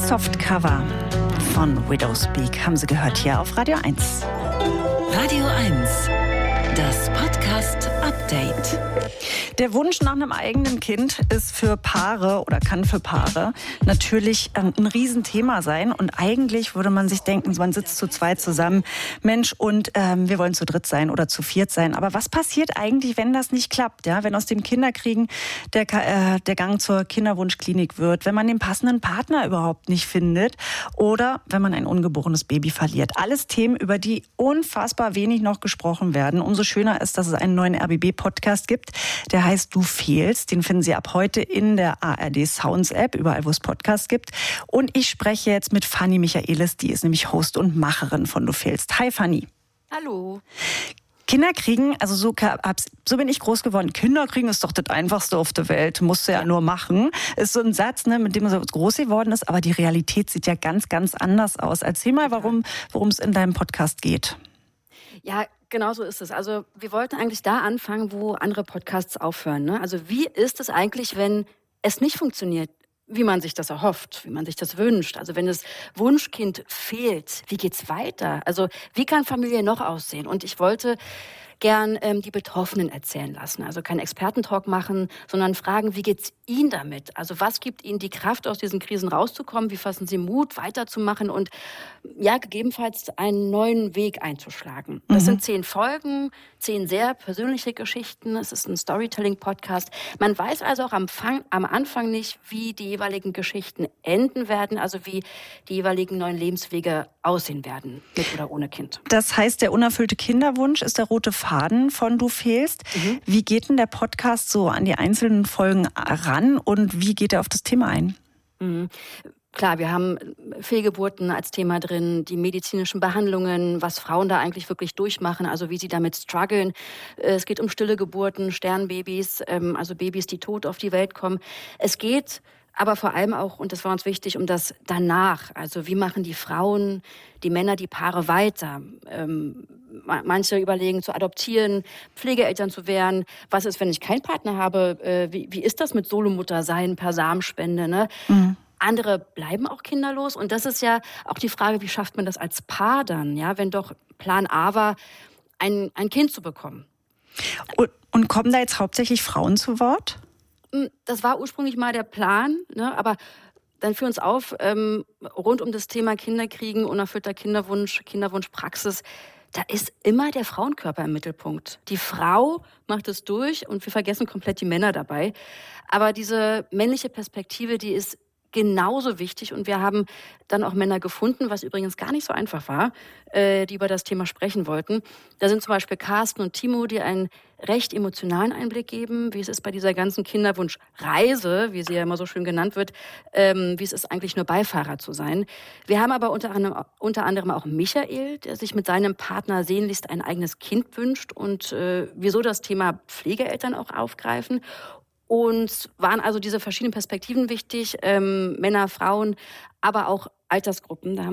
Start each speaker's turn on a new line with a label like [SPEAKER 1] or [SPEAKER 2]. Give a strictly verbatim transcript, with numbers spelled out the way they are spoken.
[SPEAKER 1] Softcover von Widowspeak haben Sie gehört hier auf Radio eins.
[SPEAKER 2] Radio eins, das Podcast-Update.
[SPEAKER 1] Der Wunsch nach einem eigenen Kind ist für Paare oder kann für Paare natürlich ein Riesenthema sein. Und eigentlich würde man sich denken, man sitzt zu zweit zusammen, Mensch, und ähm, wir wollen zu dritt sein oder zu viert sein. Aber was passiert eigentlich, wenn das nicht klappt? Ja? Wenn aus dem Kinderkriegen der, äh, der Gang zur Kinderwunschklinik wird, wenn man den passenden Partner überhaupt nicht findet oder wenn man ein ungeborenes Baby verliert. Alles Themen, über die unfassbar wenig noch gesprochen werden. Umso schöner ist, dass es einen neuen R B B-Podcast gibt, der heißt Du fehlst. Den finden Sie ab heute in der A R D Sounds App, überall wo es Podcasts gibt. Und ich spreche jetzt mit Fanny Michaelis, die ist nämlich Host und Macherin von Du fehlst. Hi Fanny.
[SPEAKER 3] Hallo.
[SPEAKER 1] Kinder kriegen, also so, so bin ich groß geworden. Kinder kriegen ist doch das Einfachste auf der Welt, musst du ja nur machen. Ist so ein Satz, ne, mit dem man so groß geworden ist, aber die Realität sieht ja ganz, ganz anders aus. Erzähl mal, warum, worum es in deinem Podcast geht.
[SPEAKER 3] Ja, genau so ist es. Also wir wollten eigentlich da anfangen, wo andere Podcasts aufhören. Ne? Also wie ist es eigentlich, wenn es nicht funktioniert, wie man sich das erhofft, wie man sich das wünscht? Also wenn das Wunschkind fehlt, wie geht's weiter? Also wie kann Familie noch aussehen? Und ich wollte gern ähm, die Betroffenen erzählen lassen. Also keinen Expertentalk machen, sondern fragen, wie geht's Ihnen damit? Also was gibt Ihnen die Kraft, aus diesen Krisen rauszukommen? Wie fassen Sie Mut, weiterzumachen und ja, gegebenenfalls einen neuen Weg einzuschlagen? Das mhm. sind zehn Folgen, zehn sehr persönliche Geschichten. Es ist ein Storytelling-Podcast. Man weiß also auch am, Fang, am Anfang nicht, wie die jeweiligen Geschichten enden werden, also wie die jeweiligen neuen Lebenswege aussehen werden, mit oder ohne Kind.
[SPEAKER 1] Das heißt, der unerfüllte Kinderwunsch ist der rote Faden von Du fehlst. Mhm. Wie geht denn der Podcast so an die einzelnen Folgen ran und wie geht er auf das Thema ein?
[SPEAKER 3] Mhm. Klar, wir haben Fehlgeburten als Thema drin, die medizinischen Behandlungen, was Frauen da eigentlich wirklich durchmachen, also wie sie damit strugglen. Es geht um stille Geburten, Sternbabys, also Babys, die tot auf die Welt kommen. Es geht aber vor allem auch, und das war uns wichtig, um das danach. Also wie machen die Frauen, die Männer, die Paare weiter? Ähm, manche überlegen zu adoptieren, Pflegeeltern zu werden. Was ist, wenn ich keinen Partner habe? Äh, wie, wie ist das mit Solomutter sein per Samenspende? Ne? Mhm. Andere bleiben auch kinderlos. Und das ist ja auch die Frage, wie schafft man das als Paar dann? Ja, wenn doch Plan A war, ein, ein Kind zu bekommen.
[SPEAKER 1] Und, und kommen da jetzt hauptsächlich Frauen zu Wort?
[SPEAKER 3] Das war ursprünglich mal der Plan, ne? Aber dann führ uns auf, ähm, rund um das Thema Kinderkriegen, unerfüllter Kinderwunsch, Kinderwunschpraxis, da ist immer der Frauenkörper im Mittelpunkt. Die Frau macht es durch und wir vergessen komplett die Männer dabei. Aber diese männliche Perspektive, die ist genauso wichtig und wir haben dann auch Männer gefunden, was übrigens gar nicht so einfach war, äh, die über das Thema sprechen wollten. Da sind zum Beispiel Carsten und Timo, die einen recht emotionalen Einblick geben, wie es ist bei dieser ganzen Kinderwunschreise, wie sie ja immer so schön genannt wird, ähm, wie es ist eigentlich nur Beifahrer zu sein. Wir haben aber unter anderem, unter anderem auch Michael, der sich mit seinem Partner sehnlichst ein eigenes Kind wünscht und äh, wieso das Thema Pflegeeltern auch aufgreifen. Und waren also diese verschiedenen Perspektiven wichtig, ähm, Männer, Frauen, aber auch Altersgruppen. Da haben